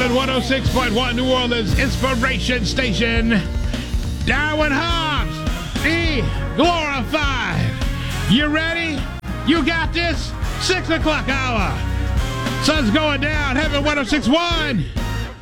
Heaven 106.1 New Orleans Inspiration Station. Darwin Hobbs, E Glorified. You ready? You got this? 6 o'clock hour. Sun's going down. Heaven 106.1.